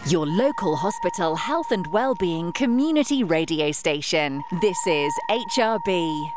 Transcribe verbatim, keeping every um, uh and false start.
Your local hospital health and wellbeing community radio station. This is H R B.